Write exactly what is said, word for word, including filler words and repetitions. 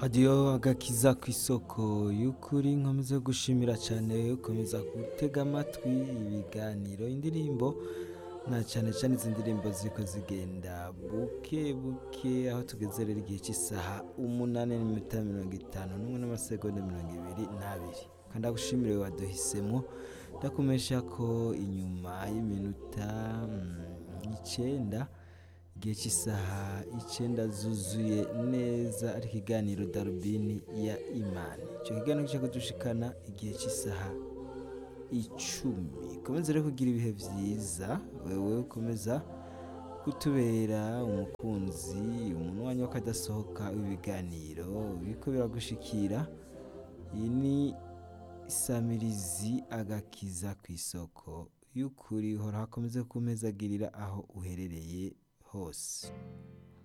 radiyo agakiza ku isoko y'ukuri nkomeza gushimira cyane ukomeza gutega amatwi ibiganiro indirimbo na cyane cyane izi ndirimbo ziko zigenda buke buke aho tugeze rero igihe cy'isaha umunani n'iminota mirongo itanu n'umwe n'amasegonda mirongo ibiri n'abiri kandi agushimire waduhisemo ndakumesha ko inyuma y'iminota mm, icenda igihe cy'isaha icenda zuzuye neza ari ikiganiro darubini ya imani icyo kiganiro cyo kudushikana igihe cy'isaha icumi komeza rero kugira ibihe vyiza wewe ukomeza kutubera umukunzi umuntu wanyu wakadasohoka w'ibiganiro biriko biragushikira iyi ni isamirizi agakiza ku isoko y'ukuri hora hakomeze kumezagirira aho uherereye hose.